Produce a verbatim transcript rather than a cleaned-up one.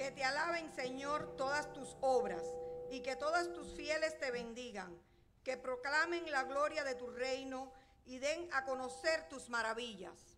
Que te alaben, Señor, todas tus obras, y que todas tus fieles te bendigan. Que proclamen la gloria de tu reino y den a conocer tus maravillas.